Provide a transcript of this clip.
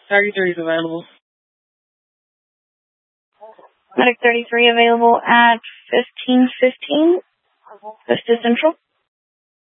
33 is available. Medic 33 available at 1515, Vista Central.